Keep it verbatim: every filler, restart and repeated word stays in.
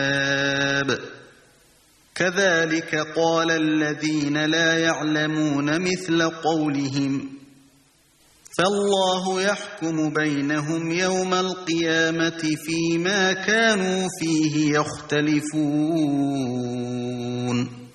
كذلك قال الذين لا يعلمون مثل قولهم فالله يحكم بينهم يوم القيامة فيما كانوا فيه يختلفون